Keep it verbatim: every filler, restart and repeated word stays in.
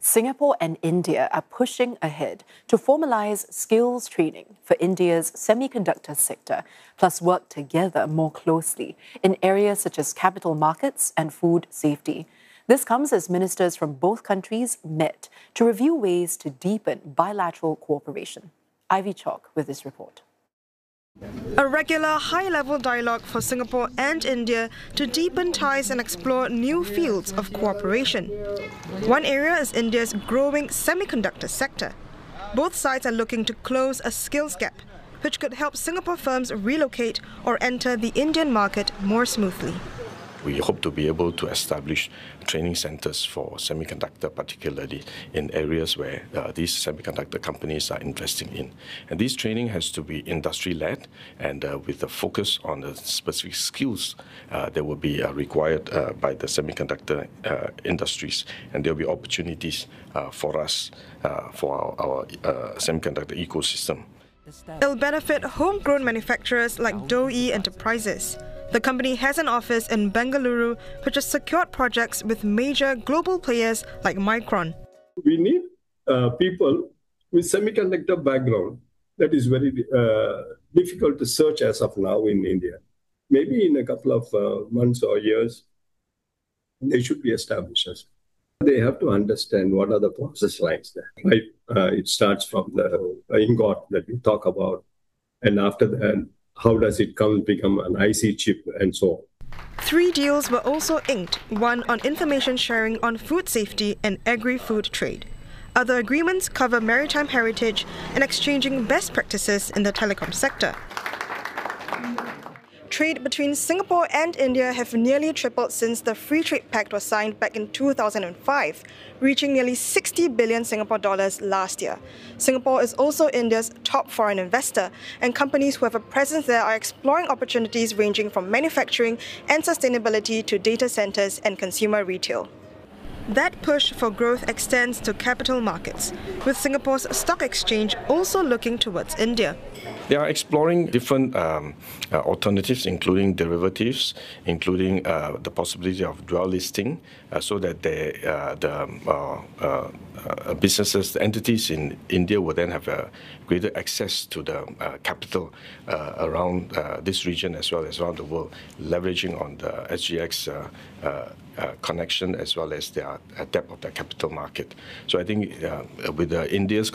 Singapore and India are pushing ahead to formalize skills training for India's semiconductor sector, plus work together more closely in areas such as capital markets and food safety. This comes as ministers from both countries met to review ways to deepen bilateral cooperation. Ivy Chalk with this report. A regular high-level dialogue for Singapore and India to deepen ties and explore new fields of cooperation. One area is India's growing semiconductor sector. Both sides are looking to close a skills gap, which could help Singapore firms relocate or enter the Indian market more smoothly. We hope to be able to establish training centers for semiconductor, particularly in areas where uh, these semiconductor companies are investing in. And this training has to be industry-led and uh, with a focus on the specific skills uh, that will be uh, required uh, by the semiconductor uh, industries. And there will be opportunities uh, for us, uh, for our, our uh, semiconductor ecosystem. It'll benefit homegrown manufacturers like Doe Enterprises. The company has an office in Bengaluru, which has secured projects with major global players like Micron. We need uh, people with semiconductor background. That is very uh, difficult to search as of now in India. Maybe in a couple of uh, months or years, they should be established. They have to understand what are the process lines there. Right? Uh, it starts from the ingot that we talk about, and after that, how does it come become an I C chip and so on. Three deals were also inked, one on information sharing on food safety and agri-food trade. Other agreements cover maritime heritage and exchanging best practices in the telecom sector. Trade between Singapore and India have nearly tripled since the Free Trade Pact was signed back in two thousand five, reaching nearly sixty billion Singapore dollars last year. Singapore is also India's top foreign investor, and companies who have a presence there are exploring opportunities ranging from manufacturing and sustainability to data centers and consumer retail. That push for growth extends to capital markets, with Singapore's stock exchange also looking towards India. They are exploring different um, uh, alternatives, including derivatives, including uh, the possibility of dual listing, uh, so that they, uh, the uh, uh, uh, businesses, the entities in India will then have a greater access to the uh, capital uh, around uh, this region as well as around the world, leveraging on the S G X uh, uh, uh, connection as well as their uh, depth of the capital market. So I think uh, with uh, India's